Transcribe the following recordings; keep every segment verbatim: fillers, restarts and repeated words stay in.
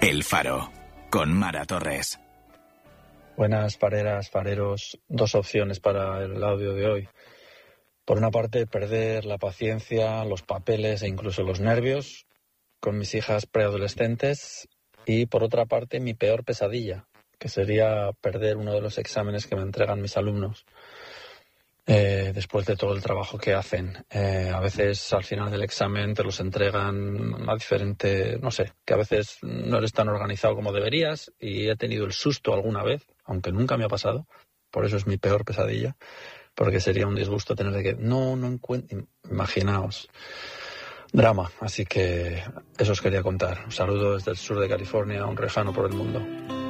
El Faro, con Mara Torres. Buenas fareras, fareros. Dos opciones para el audio de hoy. Por una parte, perder la paciencia, los papeles e incluso los nervios con mis hijas preadolescentes. Y por otra parte, mi peor pesadilla, que sería perder uno de los exámenes que me entregan mis alumnos. Eh, después de todo el trabajo que hacen. Eh, a veces al final del examen te los entregan a diferente, no sé, que a veces no eres tan organizado como deberías y he tenido el susto alguna vez, aunque nunca me ha pasado, por eso es mi peor pesadilla, porque sería un disgusto tener de que no, no encuentro, imaginaos, drama, así que eso os quería contar. Un saludo desde el sur de California, un lejano por el mundo.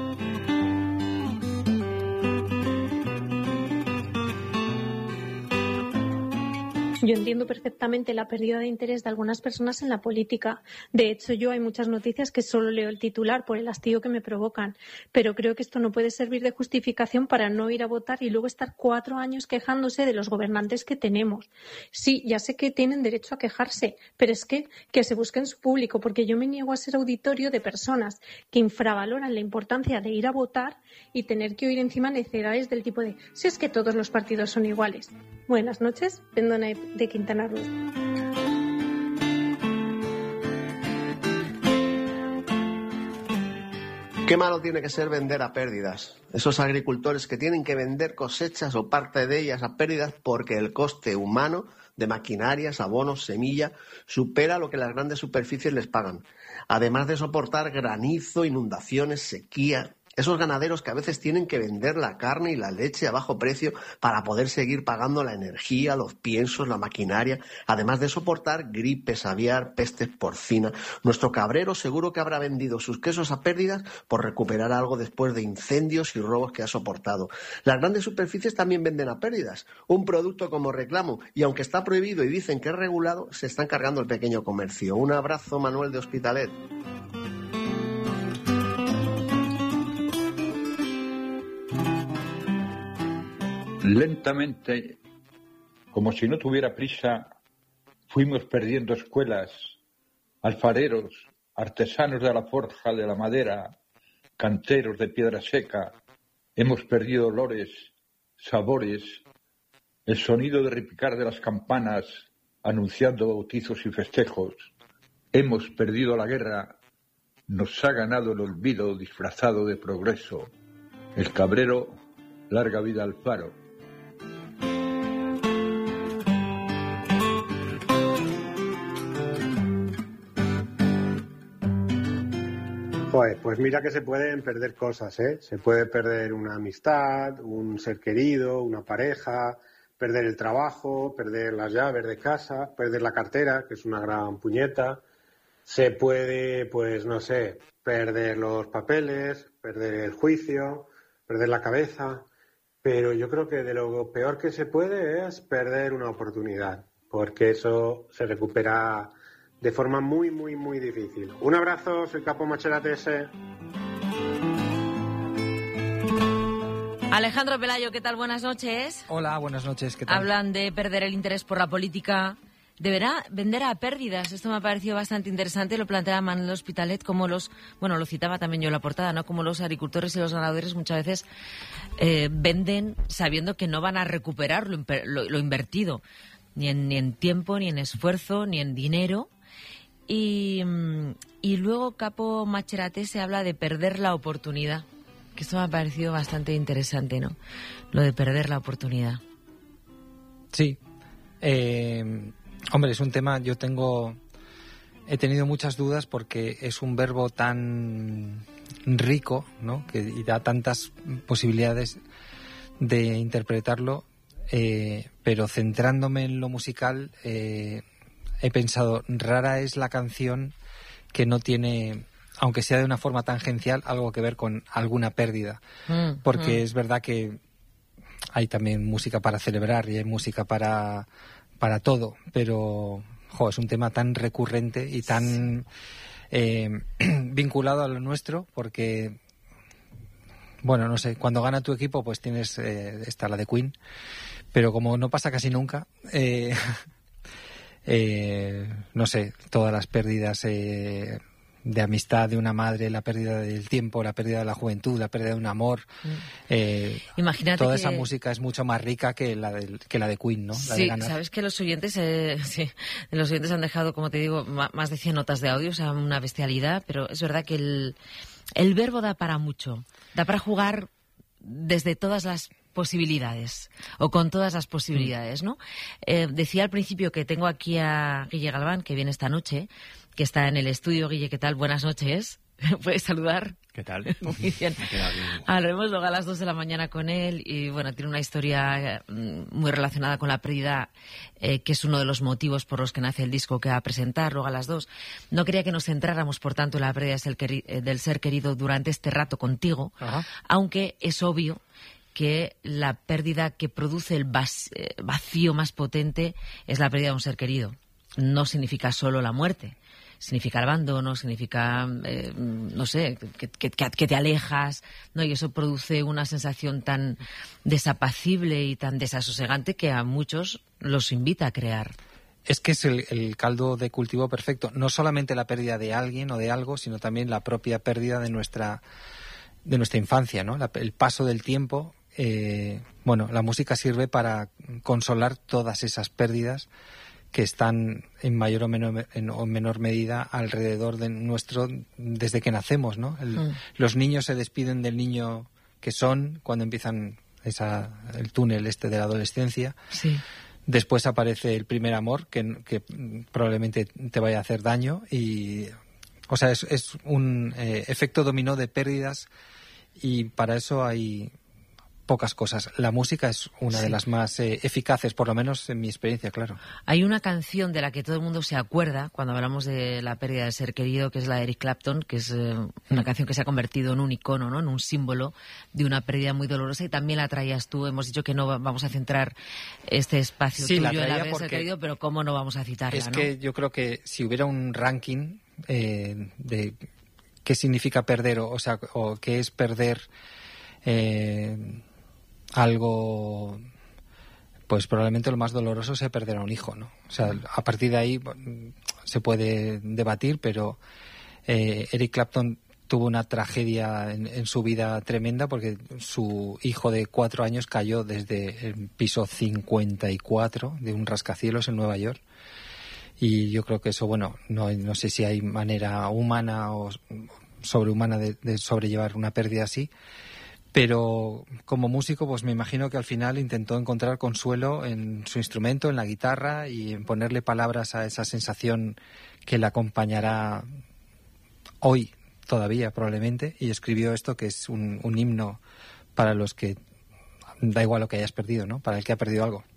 Yo entiendo perfectamente la pérdida de interés de algunas personas en la política. De hecho, yo hay muchas noticias que solo leo el titular por el hastío que me provocan. Pero creo que esto no puede servir de justificación para no ir a votar y luego estar cuatro años quejándose de los gobernantes que tenemos. Sí, ya sé que tienen derecho a quejarse, pero es que, que se busquen su público, porque yo me niego a ser auditorio de personas que infravaloran la importancia de ir a votar y tener que oír encima necedades del tipo de si es que todos los partidos son iguales. Buenas noches, Pendona de Quintana Roo. Qué malo tiene que ser vender a pérdidas. Esos agricultores que tienen que vender cosechas o parte de ellas a pérdidas porque el coste humano de maquinarias, abonos, semilla, supera lo que las grandes superficies les pagan. Además de soportar granizo, inundaciones, sequía. Esos ganaderos que a veces tienen que vender la carne y la leche a bajo precio para poder seguir pagando la energía, los piensos, la maquinaria, además de soportar gripes aviar, pestes porcina. Nuestro cabrero seguro que habrá vendido sus quesos a pérdidas por recuperar algo después de incendios y robos que ha soportado. Las grandes superficies también venden a pérdidas, un producto como reclamo, y aunque está prohibido y dicen que es regulado, se están cargando el pequeño comercio. Un abrazo, Manuel de Hospitalet. Lentamente, como si no tuviera prisa, fuimos perdiendo escuelas, alfareros, artesanos de la forja, de la madera, canteros de piedra seca. Hemos perdido olores, sabores, el sonido de repicar de las campanas anunciando bautizos y festejos. Hemos perdido la guerra, nos ha ganado el olvido disfrazado de progreso. El cabrero, larga vida al faro. Joder, pues mira que se pueden perder cosas, ¿eh? Se puede perder una amistad, un ser querido, una pareja, perder el trabajo, perder las llaves de casa, perder la cartera, que es una gran puñeta. Se puede, pues no sé, perder los papeles, perder el juicio, perder la cabeza. Pero yo creo que de lo peor que se puede es perder una oportunidad, porque eso se recupera de forma muy, muy, muy difícil. Un abrazo, soy Capo Macheratese. Alejandro Pelayo, ¿qué tal? Buenas noches. Hola, buenas noches, ¿qué tal? Hablan de perder el interés por la política. Deberá vender a pérdidas. Esto me ha parecido bastante interesante. Lo planteaba Manuel Hospitalet, como los, bueno, lo citaba también yo en la portada, ¿no? Como los agricultores y los ganadores muchas veces eh, venden sabiendo que no van a recuperar lo, lo, lo invertido, ni en, ni en tiempo, ni en esfuerzo, ni en dinero. Y, y luego Capo Macherate se habla de perder la oportunidad, que esto me ha parecido bastante interesante, ¿no? Lo de perder la oportunidad. Sí. Eh, hombre, es un tema, yo tengo, he tenido muchas dudas porque es un verbo tan rico, ¿no? Que y da tantas posibilidades de interpretarlo, eh, pero centrándome en lo musical, eh, he pensado, rara es la canción que no tiene, aunque sea de una forma tangencial, algo que ver con alguna pérdida. Mm, Porque mm. es verdad que hay también música para celebrar y hay música para, para todo, pero jo, es un tema tan recurrente y tan eh, vinculado a lo nuestro, porque, bueno, no sé, cuando gana tu equipo pues tienes, eh, está la de Queen, pero como no pasa casi nunca... Eh, Eh, no sé, todas las pérdidas eh, de amistad de una madre, la pérdida del tiempo, la pérdida de la juventud, la pérdida de un amor. Mm. Eh, Imagínate toda que... esa música es mucho más rica que la de, que la de Queen, ¿no? La sí, de Ganar. Sabes que los oyentes, eh, sí, los oyentes han dejado, como te digo, más de cien notas de audio, o sea, una bestialidad, pero es verdad que el, el verbo da para mucho, da para jugar desde todas las posibilidades, o con todas las posibilidades, ¿no? Eh, decía al principio que tengo aquí a Guille Galván, que viene esta noche, que está en el estudio. Guille, ¿qué tal? Buenas noches. ¿Puedes saludar? ¿Qué tal? Muy bien. Hablaremos luego a las dos de la mañana con él y, bueno, tiene una historia muy relacionada con la pérdida, eh, que es uno de los motivos por los que nace el disco que va a presentar luego a las dos. No quería que nos centráramos, por tanto, en la pérdida del ser querido durante este rato contigo, Ajá. aunque es obvio que la pérdida que produce el vacío más potente es la pérdida de un ser querido. No significa solo la muerte. Significa el abandono, significa, eh, no sé, que, que, que te alejas, ¿no? Y eso produce una sensación tan desapacible y tan desasosegante que a muchos los invita a crear. Es que es el, el caldo de cultivo perfecto. No solamente la pérdida de alguien o de algo, sino también la propia pérdida de nuestra, de nuestra infancia, ¿no? La, el paso del tiempo. Eh, bueno, la música sirve para consolar todas esas pérdidas que están en mayor o menor, en, o menor medida alrededor de nuestro desde que nacemos, ¿no? El, mm. Los niños se despiden del niño que son cuando empiezan esa, el túnel este de la adolescencia. Sí. Después aparece el primer amor que, que probablemente te vaya a hacer daño y, o sea, es, es un eh, efecto dominó de pérdidas y para eso hay pocas cosas. La música es una sí. de las más eh, eficaces, por lo menos en mi experiencia, claro. Hay una canción de la que todo el mundo se acuerda cuando hablamos de la pérdida del ser querido, que es la de Eric Clapton, que es eh, una mm. canción que se ha convertido en un icono, ¿no? En un símbolo de una pérdida muy dolorosa, y también la traías tú. Hemos dicho que no vamos a centrar este espacio sí, tuyo la en la pérdida porque del ser querido, pero cómo no vamos a citarla, es ¿no? que yo creo que si hubiera un ranking eh, de qué significa perder, o, o sea, o qué es perder eh, algo, pues probablemente lo más doloroso sea perder a un hijo, ¿no? O sea, a partir de ahí se puede debatir, pero eh, Eric Clapton tuvo una tragedia en, en su vida tremenda porque su hijo de cuatro años cayó desde el piso cincuenta y cuatro de un rascacielos en Nueva York. Y yo creo que eso, bueno, no, no sé si hay manera humana o sobrehumana de, de sobrellevar una pérdida así. Pero como músico, pues me imagino que al final intentó encontrar consuelo en su instrumento, en la guitarra, y en ponerle palabras a esa sensación que le acompañará hoy todavía probablemente, y escribió esto que es un, un himno para los que da igual lo que hayas perdido, ¿no? Para el que ha perdido algo.